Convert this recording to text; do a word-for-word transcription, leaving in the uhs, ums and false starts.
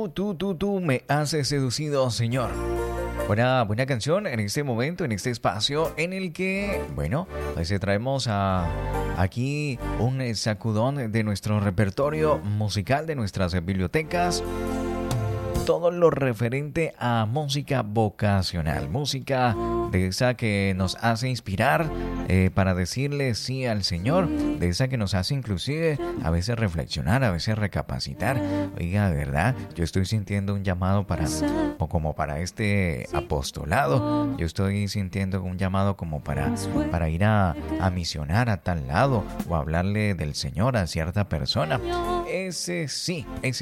Tú, tú, tú, tú me has seducido, Señor. Buena, buena canción en este momento, en este espacio en el que, bueno, pues traemos a, aquí un sacudón de nuestro repertorio musical, de nuestras bibliotecas. Todo lo referente a música vocacional, música de esa que nos hace inspirar eh, para decirle sí al Señor, de esa que nos hace inclusive a veces reflexionar, a veces recapacitar. Oiga, de verdad, yo estoy sintiendo un llamado para, o como para este apostolado, yo estoy sintiendo un llamado como para, para ir a, a misionar a tal lado o hablarle del Señor a cierta persona. Ese sí, ese